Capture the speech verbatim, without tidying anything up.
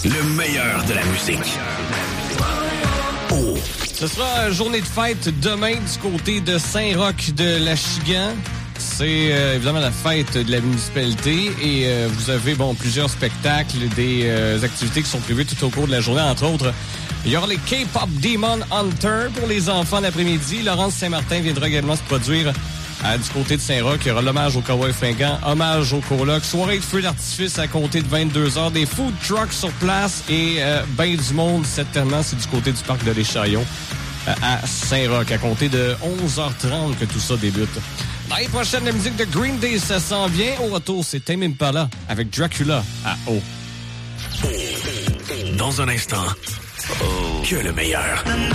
Le meilleur de la musique. Oh. Ce sera journée de fête demain du côté de Saint-Roch de l'Achigan. C'est euh, évidemment la fête de la municipalité et euh, vous avez bon plusieurs spectacles, des euh, activités qui sont prévues tout au cours de la journée, entre autres. Il y aura les K-Pop Demon Hunter pour les enfants l'après-midi. Laurence Saint-Martin viendra également se produire euh, du côté de Saint-Roch. Il y aura l'hommage au Cowboy Fringant, hommage au coloc, soirée de feu d'artifice à compter de vingt-deux heures, des food trucks sur place et euh, ben du monde, certainement, c'est du côté du parc de l'Écharion euh, à Saint-Roch, à compter de onze heures trente que tout ça débute. L'année prochaine, la musique de Green Day, ça s'en vient. Au retour, c'est Tame Impala avec Dracula à O. Dans un instant, oh. que le meilleur.